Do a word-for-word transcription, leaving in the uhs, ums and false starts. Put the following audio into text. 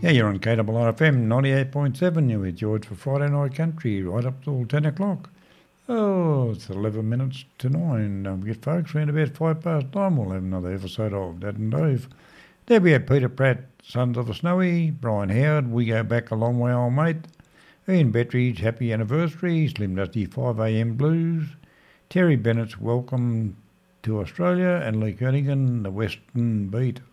Yeah, you're on K R R F M ninety-eight point seven. You're with George for Friday Night Country, right up till ten o'clock. Oh, it's eleven minutes to nine. Don't forget, folks, around about five past nine, we'll have another episode of Dad and Dave. There we have Peter Pratt, Sons of the Snowy, Brian Howard, We Go Back a Long Way, Old Mate, Ian Bettridge, Happy Anniversary, Slim Dusty five a m Blues, Terry Bennett's Welcome to Australia, and Lee Kernighan, The Western Beat.